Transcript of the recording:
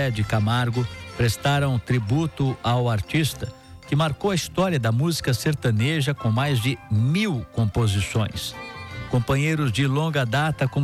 Zezé de Camargo prestaram tributo ao artista que marcou a história da música sertaneja com mais de 1000 composições. Companheiros de longa data como